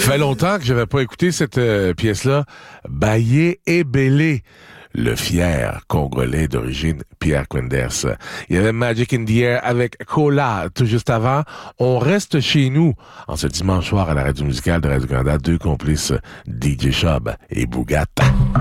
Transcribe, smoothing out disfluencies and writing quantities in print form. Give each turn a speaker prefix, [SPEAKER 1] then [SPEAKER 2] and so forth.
[SPEAKER 1] Fait longtemps que j'avais pas écouté cette pièce-là. Baillé et Bélé, le fier Congolais d'origine Pierre Quenders. Il y avait Magic in the Air avec Cola tout juste avant. On reste chez nous en ce dimanche soir à la radio musicale de Radio-Canada, deux complices, DJ Shub et Bougata.